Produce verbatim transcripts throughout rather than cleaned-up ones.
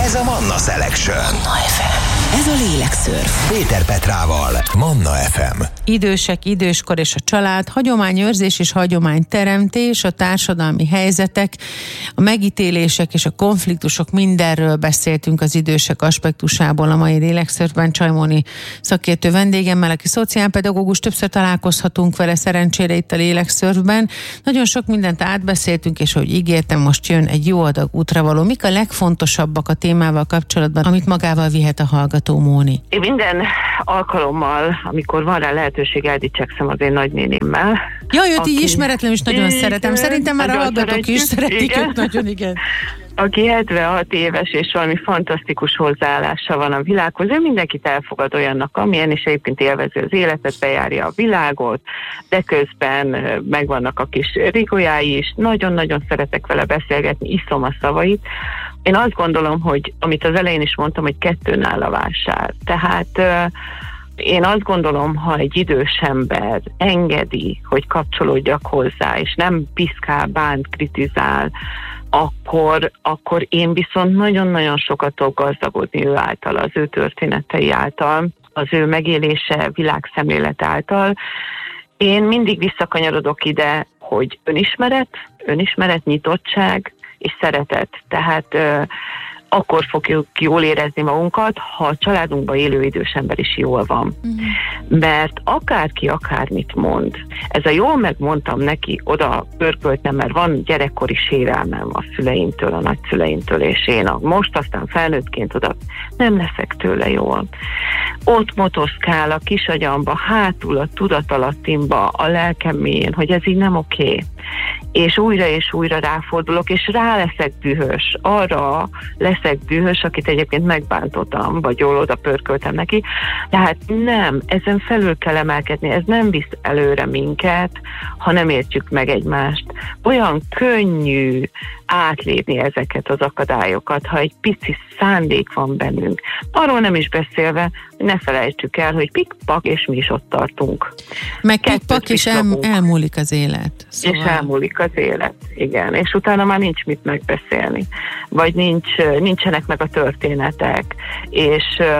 Ez a Manna Selection. Manna ef em. Ez a Lélekszörf. Péter Petrával, Manna ef em. Idősek, időskor és a család, hagyományőrzés és hagyományteremtés, a társadalmi helyzetek, a megítélések és a konfliktusok, mindenről beszéltünk az idősek aspektusából a mai Lélekszörfben. Csaimoni szakértő vendégemmel, aki szociálpedagógus, többször találkozhatunk vele szerencsére itt a Lélekszörfben. Nagyon sok mindent átbeszéltünk, és ahogy ígértem, most jön egy jó adag útravaló. Mik a legfontosabbak a témával kapcsolatban, amit magával vihet a hallgató, Móni? Én minden alkalommal, amikor van rá lehetőség, eldicsekszem az én nagynénimmel. Jaj, őt aki... így ismeretlenül is nagyon igen, szeretem. Szerintem már a hallgatók is szeretik igen. őt nagyon, igen. Aki hetvenhat éves, és valami fantasztikus hozzáállása van a világhoz. Ő mindenkit elfogad olyannak, amilyen, és egyébként élvezi az életet, bejárja a világot, de közben megvannak a kis rigolyái is. Nagyon-nagyon szeretek vele beszélgetni, iszom a szavait. Én azt gondolom, hogy amit az elején is mondtam, hogy kettőn áll a vásár. Tehát én azt gondolom, ha egy idős ember engedi, hogy kapcsolódjak hozzá, és nem piszkál, bánt, kritizál, akkor, akkor én viszont nagyon-nagyon sokat tudok gazdagodni ő által, az ő történetei által, az ő megélése, világszemlélet által. Én mindig visszakanyarodok ide, hogy önismeret, önismeret, nyitottság és szeretet. Tehát uh, akkor fogjuk jól érezni magunkat, ha a családunkban élő idős ember is jól van. Mm. Mert akárki akármit mond, ez a jól megmondtam neki, oda pörköltem, mert van gyerekkori sérelmem a szüleimtől, a nagyszüleimtől, és én a most aztán felnőttként oda nem leszek tőle jól. Ott motoszkál a kisagyamba, hátul a tudatalattimba, a lelkem mélyén, hogy ez így nem oké. Okay. És újra és újra ráfordulok, és rá leszek dühös. Arra leszek dühös, akit egyébként megbántottam, vagy jól oda pörköltem neki. Tehát nem, ezen felül kell emelkedni, ez nem visz előre minket, ha nem értjük meg egymást. Olyan könnyű átlépni ezeket az akadályokat, ha egy pici szándék van bennünk. Arról nem is beszélve, hogy ne felejtsük el, hogy pikpak, és mi is ott tartunk. Meg pikpak, és el, elmúlik az élet. Szóval... És elmúlik az élet, igen. És utána már nincs mit megbeszélni. Vagy nincs, nincsenek meg a történetek. És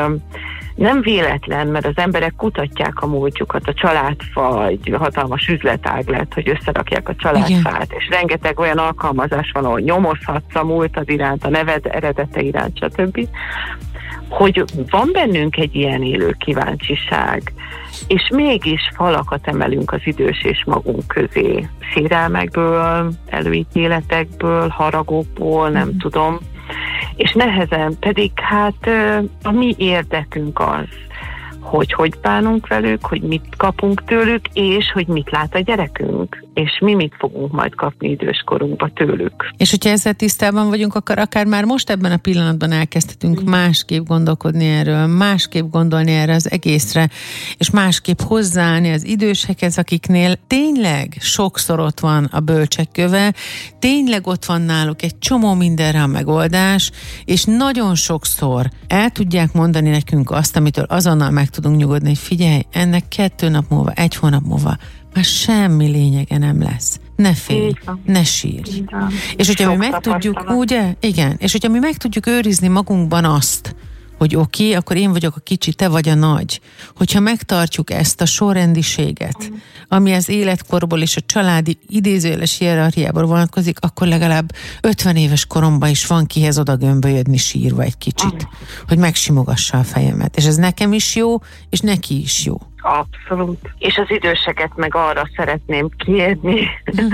nem véletlen, mert az emberek kutatják a múltjukat, a családfa, egy hatalmas üzletág lett, hogy összerakják a családfát, igen. És rengeteg olyan alkalmazás van, ahol nyomozhatsz a múltad iránt, a neved eredete iránt, stb. Hogy van bennünk egy ilyen élő kíváncsiság, és mégis falakat emelünk az idős és magunk közé. Sérelmekből, előítéletekből, haragokból, nem mm. tudom. És nehezen pedig hát a mi érdekünk az, hogy hogy bánunk velük, hogy mit kapunk tőlük, és hogy mit lát a gyerekünk, és mi mit fogunk majd kapni időskorunkba tőlük. És hogyha ezzel tisztában vagyunk, akkor akár már most ebben a pillanatban elkezdhetünk mm. másképp gondolkodni erről, másképp gondolni erre az egészre, és másképp hozzáállni az idősekhez, akiknél tényleg sokszor ott van a bölcsek köve, tényleg ott van náluk egy csomó mindenre a megoldás, és nagyon sokszor el tudják mondani nekünk azt, amitől azonnal meg tudunk nyugodni, hogy figyelj, ennek kettő nap múlva, egy hónap múlva már semmi lényege nem lesz. Ne félj, ne sírj. És hogyha mi meg tudjuk, ugye? Igen. És hogyha mi meg tudjuk őrizni magunkban azt, hogy oké, okay, akkor én vagyok a kicsi, te vagy a nagy. Hogyha megtartjuk ezt a sorrendiséget, ami az életkorból és a családi idézőjeles hierarchiából vonatkozik, akkor legalább ötven éves koromban is van kihez oda gömbölyödni sírva egy kicsit, hogy megsimogassa a fejemet. És ez nekem is jó, és neki is jó. Abszolút. És az időseket meg arra szeretném kérni,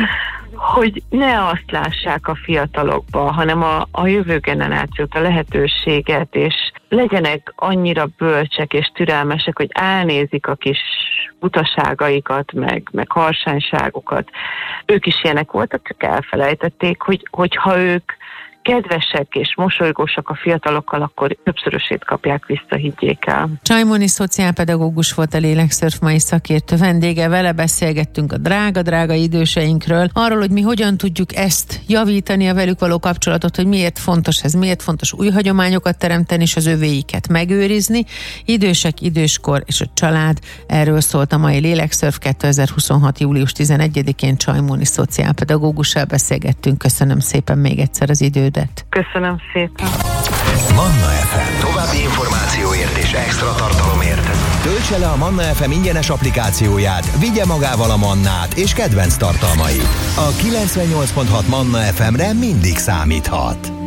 hogy ne azt lássák a fiatalokba, hanem a, a jövő generációt, a lehetőséget, és legyenek annyira bölcsek és türelmesek, hogy elnézik a kis utaságaikat, meg, meg harsányságokat. Ők is ilyenek voltak, csak elfelejtették, hogy, hogyha ők kedvesek és mosolygósak a fiatalokkal, akkor többszörösét kapják vissza, higgyék el. Csaimoni szociálpedagógus volt a Lélekszörf mai szakértő vendége, vele beszélgettünk a drága-drága időseinkről, arról, hogy mi hogyan tudjuk ezt javítani, a velük való kapcsolatot, hogy miért fontos ez, miért fontos új hagyományokat teremteni, és az övéiket megőrizni. Idősek, időskor és a család, erről szólt a mai Lélekszörf. kétezer-huszonhat. július tizenegyedikén Csaimoni szociálpedagógussal beszélgettünk. Köszönöm szépen még egyszer az időt. Köszönöm szépen. Manna ef em. További információért és extra tartalomért töltse le a Manna ef em ingyenes applikációját, vigye magával a Mannát és kedvenc tartalmait. A kilencvennyolc pont hat Manna ef emre mindig számíthat.